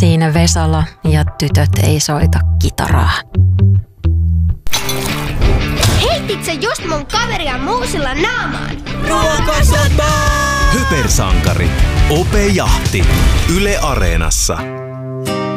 Siinä Vesala ja tytöt ei soita kitaraa. Heitit sä just mun kaveria muusilla naamaan? Ruokasota! Hypersankari. Ope Jahti. Yle Areenassa.